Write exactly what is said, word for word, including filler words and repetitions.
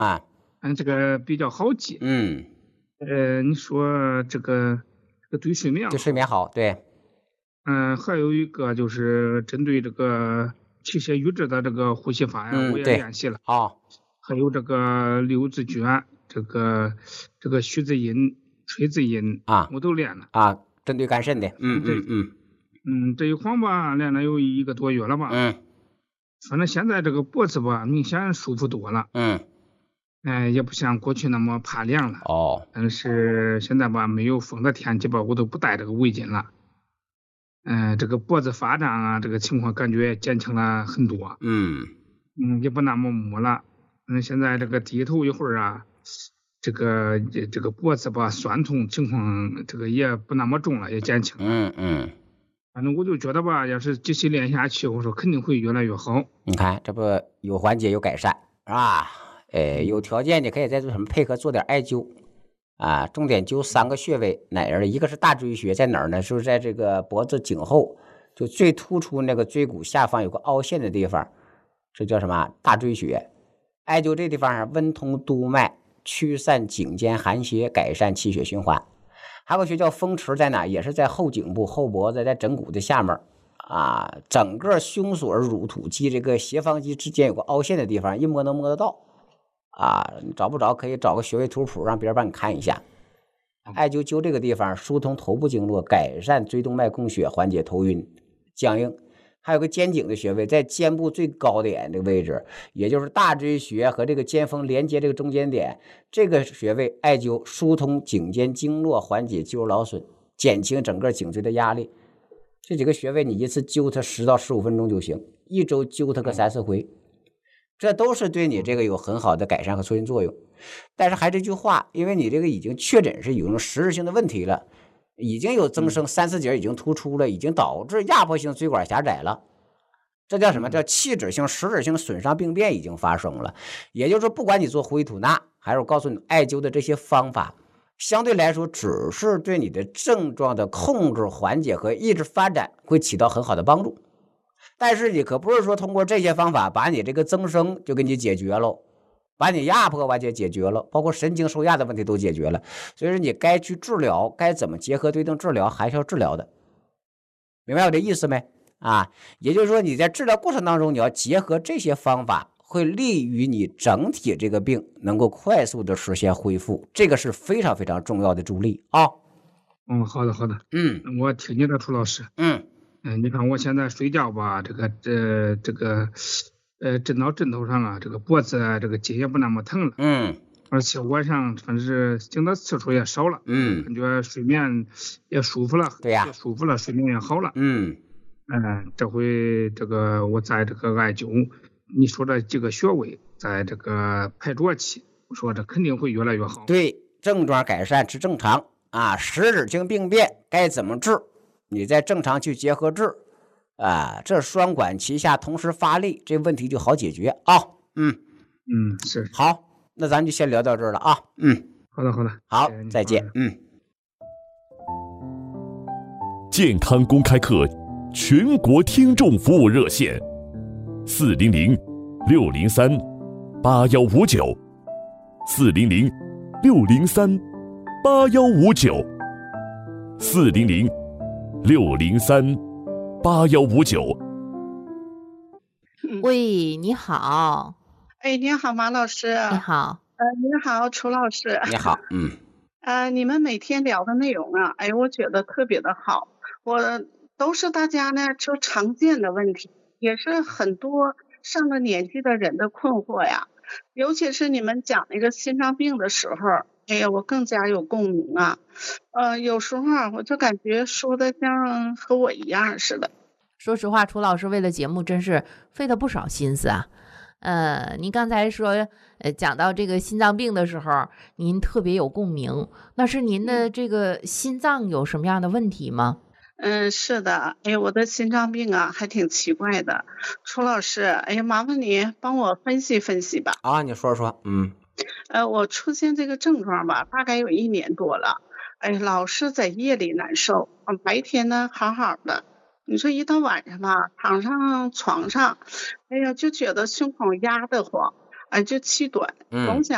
啊， 嗯，这个比较好记。 嗯， 呃，你说这个这个对睡眠对睡眠好，对， 嗯、还有一个就是针对这个气血瘀滞的这个呼吸法呀，我嗯， 也对， 练习了。 好， 还有这个六字诀，这个这个虚字音、吹字音， 啊我都练了。 啊，针对肝肾的，嗯这嗯嗯嗯，这一晃吧，练了有一个多月了吧。 嗯反正现在这个脖子吧，明显舒服多了。 嗯， 哎、也不像过去那么怕凉了。 哦， 但是现在吧，没有风的天气吧，我都不戴这个围巾了。嗯、这个脖子发胀啊，这个情况感觉减轻了很多。 嗯嗯，也不那么木了。嗯，现在这个低头一会儿啊，这个这这个脖子吧酸痛情况，这个也不那么重了，也减轻了。 嗯嗯， 反正我就觉得吧，要是继续练下去，我说肯定会越来越好。 你看这不有缓解有改善是吧？呃，有条件你可以再做什么配合做点艾灸啊，重点灸三个穴位，哪儿的？一个是大椎穴，在哪儿呢？就是在这个脖子颈后，就最突出那个椎骨下方有个凹陷的地方，这叫什么？大椎穴。艾灸这地方温通督脉，驱散颈间寒邪，改善气血循环。还有个穴叫风池，在哪？也是在后颈部、后脖子，在枕骨的下面啊，整个胸锁乳突肌这个斜方肌之间有个凹陷的地方，一摸能摸得到啊。你找不着可以找个穴位图谱，让别人帮你看一下。艾灸灸这个地方，疏通头部经络，改善椎动脉供血，缓解头晕僵硬。还有个肩颈的穴位，在肩部最高点的位置，也就是大椎穴和这个肩峰连接这个中间点，这个穴位艾灸疏通颈间经络，缓解肌肉劳损，减轻整个颈椎的压力。这几个穴位你一次灸它十到十五分钟就行，一周灸它个三四回，这都是对你这个有很好的改善和促进作用。但是还这句话，因为你这个已经确诊是有种实质性的问题了，已经有增生，三四节已经突出了，已经导致压迫性椎管狭窄了。这叫什么？叫器质性、实质性损伤病变已经发生了。也就是说，不管你做呼吸吐纳，还是我告诉你艾灸的这些方法，相对来说只是对你的症状的控制、缓解和抑制发展会起到很好的帮助。但是你可不是说通过这些方法把你这个增生就给你解决了，把你压迫完全解决了，包括神经受压的问题都解决了。所以说你该去治疗，该怎么结合对症治疗，还是要治疗的。明白我的意思没？啊，也就是说你在治疗过程当中，你要结合这些方法，会利于你整体这个病能够快速的实现恢复，这个是非常非常重要的助力啊。 嗯，好的好的。 嗯我听你的，楚老师。 嗯嗯，你看我现在睡觉吧，这个这这个呃枕到枕头上啊，这个脖子啊，这个筋也不那么疼了。 嗯而且晚上反正是醒的次数也少了。 嗯， 感觉睡眠也舒服了。 对呀也舒服了，睡眠也好了。 嗯嗯，这回这个我在这个艾灸，你说的几个穴位，在这个排浊气，我说这肯定会越来越好。 对，症状改善治正常啊，实质性病变该怎么治，你再正常去结合治啊，这双管齐下同时发力，这问题就好解决啊。嗯嗯，是。 好，那咱就先聊到这儿了啊。嗯， 好的好的。 好谢谢，你再见。嗯。 健康公开课全国听众服务热线：四零零六零三八幺五九，四零零六零三八幺五九，四零零六零三八幺五九。 喂，你好。 哎，你好，马老师。 你好。 呃，你好，楚老师。 你好。嗯。 呃，你们每天聊的内容啊，哎，我觉得特别的好。我都是大家呢就常见的问题，也是很多上了年纪的人的困惑呀。尤其是你们讲那个心脏病的时候，哎呀，我更加有共鸣啊。呃，有时候啊，我就感觉说的像和我一样似的。 说实话，楚老师为了节目真是费了不少心思啊。呃，您刚才说，呃，讲到这个心脏病的时候，您特别有共鸣，那是您的这个心脏有什么样的问题吗？ 嗯，是的，哎，我的心脏病啊，还挺奇怪的。楚老师，哎呀，麻烦你帮我分析分析吧。 啊，你说说。嗯。 呃，我出现这个症状吧，大概有一年多了。哎，老是在夜里难受，白天呢好好的。你说一到晚上吧，躺上床上，哎呀，就觉得胸口压得慌，哎，就气短，总想